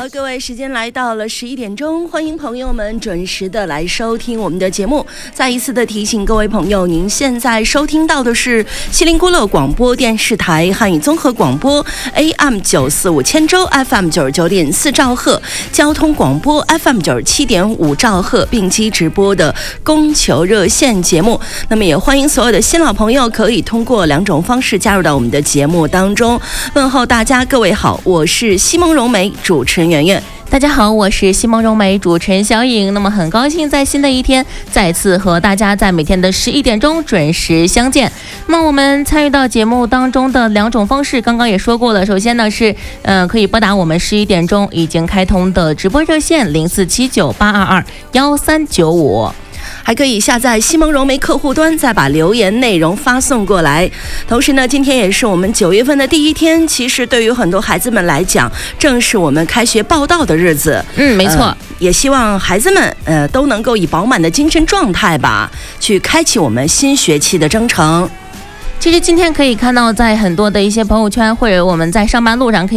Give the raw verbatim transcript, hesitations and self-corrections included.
好，各位，时间来到了十一点钟，欢迎朋友们准时的来收听我们的节目。再一次的提醒各位朋友，您现在收听到的是西林孤乐广播电视台汉语综合广播 A M 九四五千州 F M 九十九点四兆赫，交通广播 F M 九十七点五兆赫，并机直播的供求热线节目。那么也欢迎所有的新老朋友可以通过两种方式加入到我们的节目当中。问候大家，各位好，我是西蒙荣梅，主持人圆圆。 大家好，我是西蒙荣梅，主持人小颖。那么很高兴在新的一天再次和大家在每天的十一点钟准时相见。那么我们参与到节目当中的两种方式，刚刚也说过了。首先呢是呃可以拨打我们十一点钟已经开通的直播热线零四七九八二二幺三九五。 还可以下载西蒙融媒客户端，再把留言内容发送过来。同时呢，今天也是我们九月份的第一天，其实对于很多孩子们来讲，正是我们开学报到的日子。 嗯，没错。 呃、也希望孩子们呃都能够以饱满的精神状态吧，去开启我们新学期的征程。 其实今天可以看到，在很多的一些朋友圈，或者我们在上班路上可以